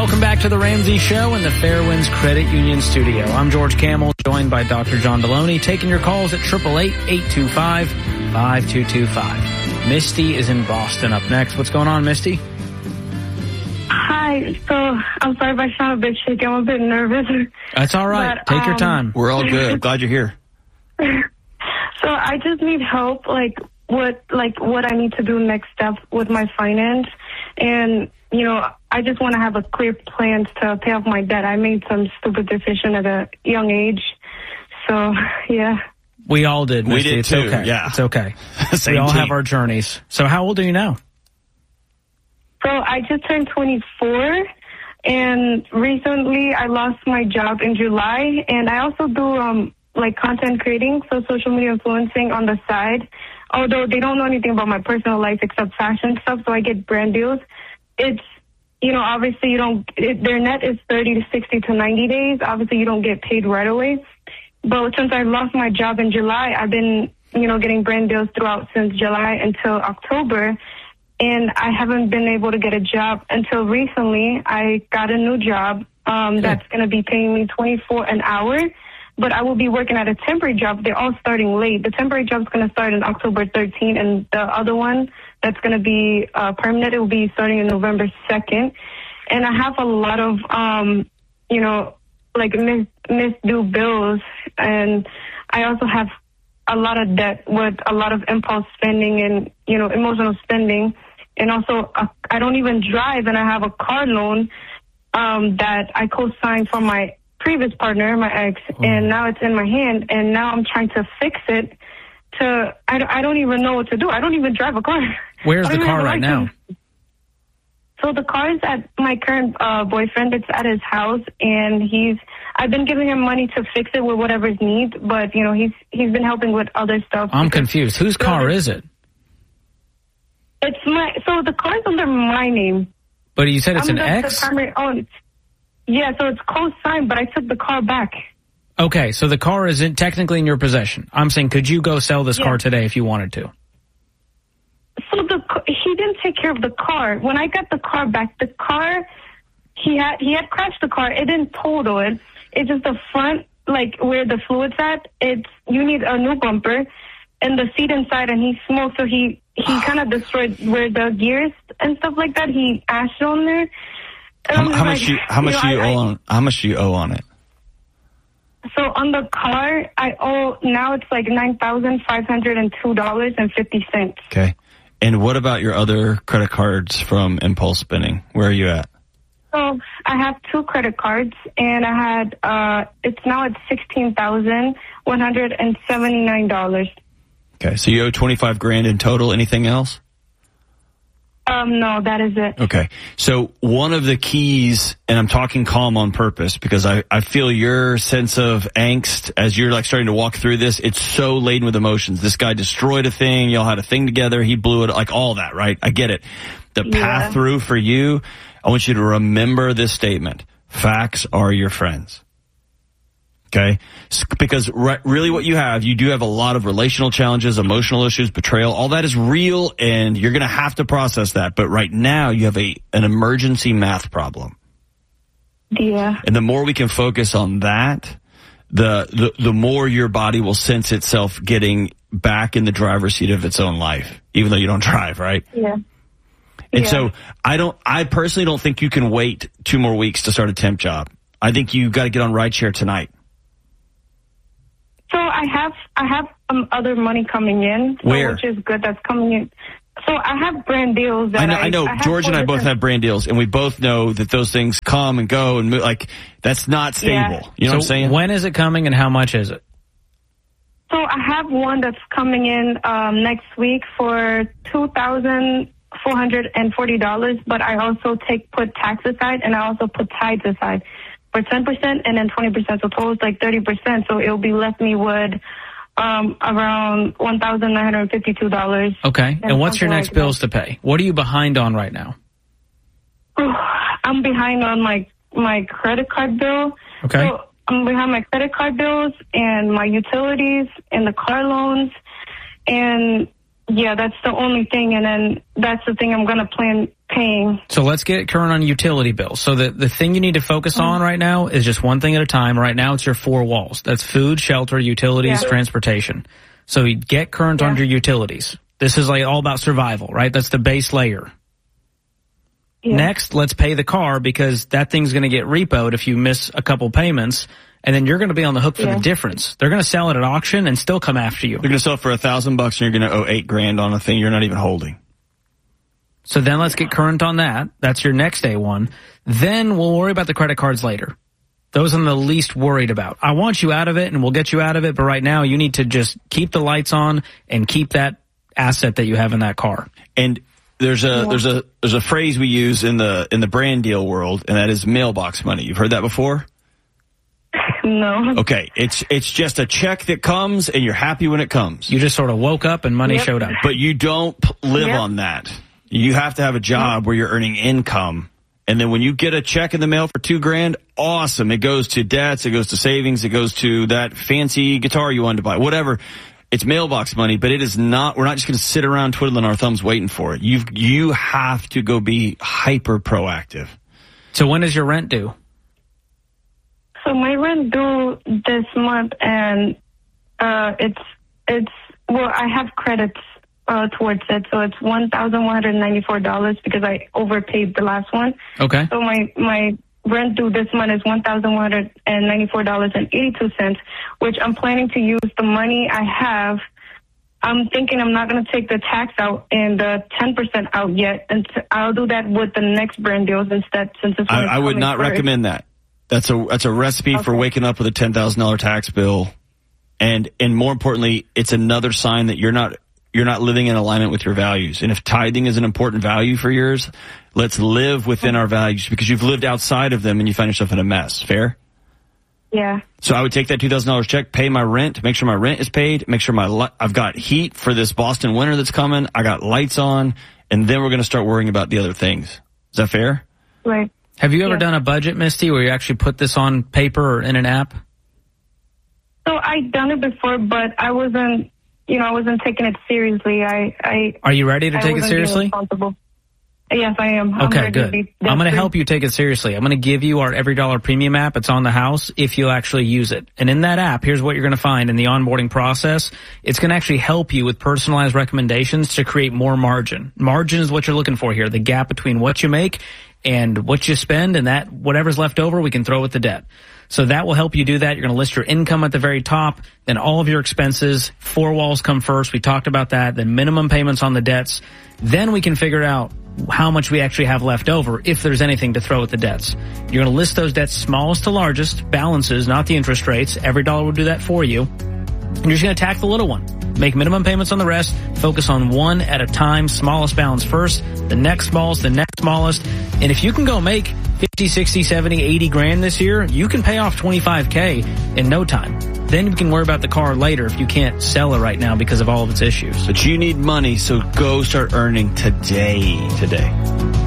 Welcome back to the Ramsey Show in the Fairwinds Credit Union studio. I'm George Camel, joined by Dr. John Deloney, taking your calls at 888-825-5225. Misty is in Boston up next. What's going on, Misty? Hi. So I'm sorry if I sound a bit shaky. I'm a bit nervous. That's all right. But, take your time. We're all good. Glad you're here. So I just need help, what I need to do next step with my finance. And, I just want to have a clear plan to pay off my debt. I made some stupid decision at a young age. So, yeah. We all did, Misty. We did it's too. Okay. Yeah. It's okay. Same we all team. have our journeys. So how old are you now? So I just turned 24, and recently I lost my job in July, and I also do content creating, so social media influencing on the side. Although they don't know anything about my personal life except fashion stuff, so I get brand deals. It's, obviously their net is 30 to 60 to 90 days. Obviously you don't get paid right away. But since I lost my job in July, I've been, getting brand deals throughout since July until October. And I haven't been able to get a job until recently. I got a new job that's going to be paying me $24 an hour, but I will be working at a temporary job. They're all starting late. The temporary job is going to start on October 13th, and the other one that's going to be permanent, it will be starting in November 2nd. And I have a lot of, misdue bills, and I also have a lot of debt with a lot of impulse spending and, emotional spending. And also, I don't even drive, and I have a car loan that I co-signed for my previous partner, my ex, and now it's in my hand, and now I'm trying to fix it. I don't even know what to do. I don't even drive a car. Where's the car right now? So the car is at my current boyfriend. It's at his house, and I've been giving him money to fix it with whatever's needs, but he's been helping with other stuff. I'm confused. Whose car is it? So the car's under my name. But you said it's an ex? The primary owner. Yeah, so it's co-signed, but I took the car back. Okay, so the car isn't technically in your possession. I'm saying, could you go sell this car today if you wanted to? So he didn't take care of the car. When I got the car back, the car, he had crashed the car. It didn't total it. It's just the front, where the fluid's at. You need a new bumper and the seat inside, and he smoked, so he kind of destroyed where the gears and stuff like that. He ashed on there. How much do you owe on it? So on the car, I owe now it's $9,502.50. Okay. And what about your other credit cards from impulse spending? Where are you at? So I have 2 credit cards, and I had it's now at $16,179. Okay, so you owe $25,000 in total. Anything else? No, that is it. Okay. So one of the keys, and I'm talking calm on purpose because I feel your sense of angst as you're starting to walk through this. It's so laden with emotions. This guy destroyed a thing. Y'all had a thing together. He blew it, all that, right? I get it. The path through for you, I want you to remember this statement. Facts are your friends. Okay? Because really what you do have a lot of relational challenges, emotional issues, betrayal. All that is real, and you're going to have to process that. But right now, you have an emergency math problem. Yeah. And the more we can focus on that, the more your body will sense itself getting back in the driver's seat of its own life, even though you don't drive, right? Yeah. And so I personally don't think you can wait 2 more weeks to start a temp job. I think you got to get on rideshare tonight. So I have other money coming in. Where? Which is good. That's coming in. So I have brand deals. That I know. George and I both have brand deals, and we both know that those things come and go and move. That's not stable. Yeah. You know what I'm saying? When is it coming, and how much is it? So I have one that's coming in next week for $2,440, but I also put tax aside, and I also put tithes aside for 10% and then 20%. So total is 30%. So it'll be left me with around $1,952. Okay. And what's your next bills to pay? What are you behind on right now? I'm behind on my credit card bill. Okay. So I'm behind my credit card bills and my utilities and the car loans. And Yeah, that's the only thing, and then that's the thing I'm going to plan paying. So let's get current on utility bills. So the thing you need to focus on right now is just one thing at a time. Right now, it's your 4 walls. That's food, shelter, utilities, transportation. So you get current on your utilities. This is like all about survival, right? That's the base layer. Yeah. Next, let's pay the car, because that thing's going to get repoed if you miss a couple payments. And then you're going to be on the hook for the difference. They're going to sell it at auction and still come after you. They're going to sell it for $1,000 and you're going to owe $8,000 on a thing you're not even holding. So then let's get current on that. That's your next day one. Then we'll worry about the credit cards later. Those I'm the least worried about. I want you out of it and we'll get you out of it. But right now you need to just keep the lights on and keep that asset that you have in that car. And there's a phrase we use in the brand deal world, and that is mailbox money. You've heard that before? No. Okay, it's just a check that comes and you're happy when it comes. You just sort of woke up and money showed up. But you don't live on that. You have to have a job where you're earning income. And then when you get a check in the mail for $2,000, awesome. It goes to debts, it goes to savings, it goes to that fancy guitar you wanted to buy, whatever. It's mailbox money, but it is not, we're not just going to sit around twiddling our thumbs waiting for it. You have to go be hyper proactive. So when is your rent due? So my rent due this month, and it's well, I have credits towards it, so it's $1,194 because I overpaid the last one. Okay. So my rent due this month is $1,194.82, which I'm planning to use the money I have. I'm thinking I'm not going to take the tax out and the 10% out yet, and I'll do that with the next brand deals instead. Since it's I would not recommend that. That's a recipe for waking up with a $10,000 tax bill, and more importantly, it's another sign that you're not living in alignment with your values. And if tithing is an important value for yours, let's live within our values, because you've lived outside of them and you find yourself in a mess. Fair? Yeah. So I would take that $2,000 check, pay my rent, make sure my rent is paid, make sure I've got heat for this Boston winter that's coming, I got lights on, and then we're going to start worrying about the other things. Is that fair? Right. Have you ever done a budget, Misty, where you actually put this on paper or in an app? So I've done it before, but I wasn't taking it seriously. Are you ready to take it seriously? Yes, I am. Okay, good. I'm going to help you take it seriously. I'm going to give you our Every Dollar Premium app. It's on the house if you'll actually use it. And in that app, here's what you're going to find in the onboarding process. It's going to actually help you with personalized recommendations to create more margin. Margin is what you're looking for here, the gap between what you make and what you spend, and that whatever's left over, we can throw with the debt. So that will help you do that. You're going to list your income at the very top, then all of your expenses. 4 walls come first. We talked about that. Then minimum payments on the debts. Then we can figure out how much we actually have left over if there's anything to throw at the debts. You're going to list those debts smallest to largest, balances, not the interest rates. Every dollar will do that for you. And you're just going to attack the little one. Make minimum payments on the rest. Focus on one at a time. Smallest balance first. The next smallest, the next smallest. And if you can go make 50, 60, 70, 80 grand this year, you can pay off $25K in no time. Then you can worry about the car later if you can't sell it right now because of all of its issues. But you need money, so go start earning today.